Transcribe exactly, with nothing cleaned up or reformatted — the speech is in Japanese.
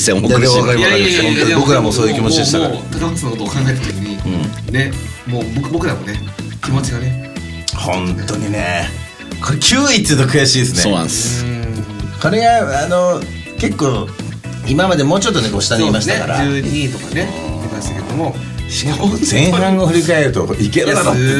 ですよもう苦しい。 いやいやいやいやいや、 僕らもそういう気持ちでしたから。 もう高松のことを考えた時に、うん、ね、もう 僕, 僕らもね気持ちがね本当にね、これきゅういっていうと悔しいですね。 そうなんです。 これがあの結構今までもうちょっとねこう下にいましたから、 ね、じゅうにいとかね出ましたけども、 しかも前半を振り返るといけなかった。